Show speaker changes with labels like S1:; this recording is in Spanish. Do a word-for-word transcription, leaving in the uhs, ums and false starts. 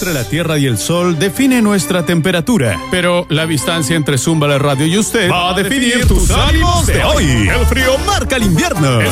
S1: entre la Tierra y el Sol define nuestra temperatura, pero la distancia entre Zumba la Radio y usted va a definir tus ánimos de hoy. El frío marca el invierno.